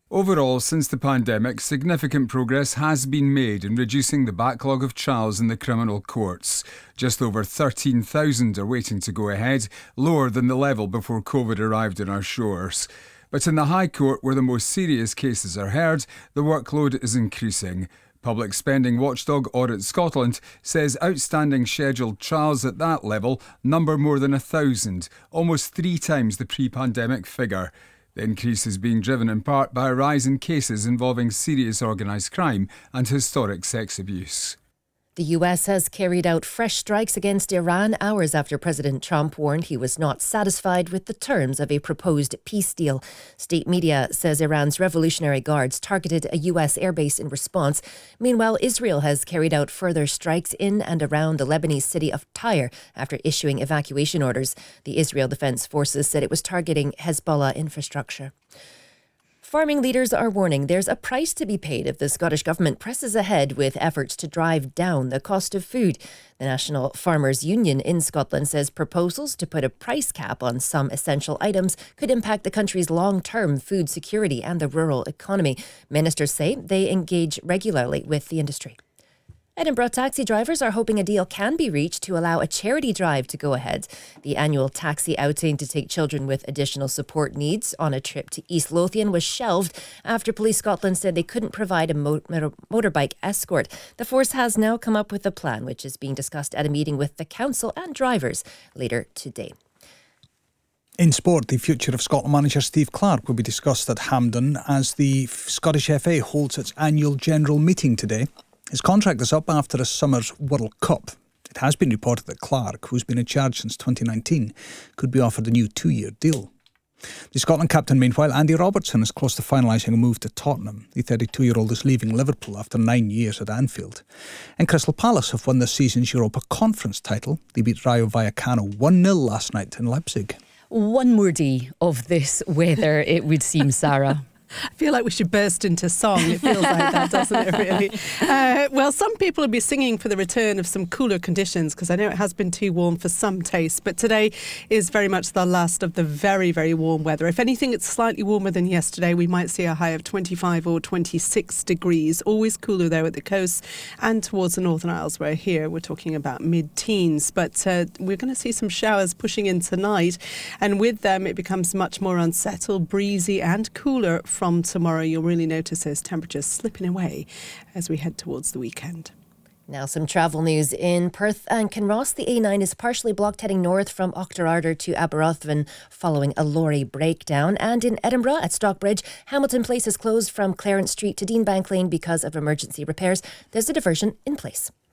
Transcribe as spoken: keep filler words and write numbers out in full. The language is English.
Overall, since the pandemic, significant progress has been made in reducing the backlog of trials in the criminal courts. Just over thirteen thousand are waiting to go ahead, lower than the level before COVID arrived on our shores. But in the High Court, where the most serious cases are heard, the workload is increasing. Public Spending Watchdog Audit Scotland says outstanding scheduled trials at that level number more than a thousand, almost three times the pre-pandemic figure. The increase is being driven in part by a rise in cases involving serious organised crime and historic sex abuse. The U S has carried out fresh strikes against Iran hours after President Trump warned he was not satisfied with the terms of a proposed peace deal. State media says Iran's Revolutionary Guards targeted a U S airbase in response. Meanwhile, Israel has carried out further strikes in and around the Lebanese city of Tyre after issuing evacuation orders. The Israel Defense Forces said it was targeting Hezbollah infrastructure. Farming leaders are warning there's a price to be paid if the Scottish Government presses ahead with efforts to drive down the cost of food. The National Farmers Union in Scotland says proposals to put a price cap on some essential items could impact the country's long-term food security and the rural economy. Ministers say they engage regularly with the industry. Edinburgh taxi drivers are hoping a deal can be reached to allow a charity drive to go ahead. The annual taxi outing to take children with additional support needs on a trip to East Lothian was shelved after Police Scotland said they couldn't provide a mo- motorbike escort. The force has now come up with a plan, which is being discussed at a meeting with the council and drivers later today. In sport, the future of Scotland manager Steve Clarke will be discussed at Hampden as the Scottish F A holds its annual general meeting today. His contract is up after a summer's World Cup. It has been reported that Clarke, who's been in charge since twenty nineteen, could be offered a new two-year deal. The Scotland captain, meanwhile, Andy Robertson, is close to finalising a move to Tottenham. The thirty-two-year-old is leaving Liverpool after nine years at Anfield. And Crystal Palace have won this season's Europa Conference title. They beat Rayo Vallecano one nil last night in Leipzig. One more day of this weather, it would seem, Sarah. I feel like we should burst into song. It feels like that, doesn't it, really? Uh, well, some people will be singing for the return of some cooler conditions because I know it has been too warm for some tastes. But today is very much the last of the very, very warm weather. If anything, it's slightly warmer than yesterday. We might see a high of twenty-five or twenty-six degrees. Always cooler there at the coast and towards the Northern Isles, where here we're talking about mid-teens. But uh, we're going to see some showers pushing in tonight. And with them, it becomes much more unsettled, breezy and cooler from tomorrow. You'll really notice those temperatures slipping away as we head towards the weekend. Now some travel news in Perth and Kinross. The A nine is partially blocked heading north from Auchterarder to Aberothman following a lorry breakdown. And in Edinburgh at Stockbridge, Hamilton Place is closed from Clarence Street to Deanbank Lane because of emergency repairs. There's a diversion in place.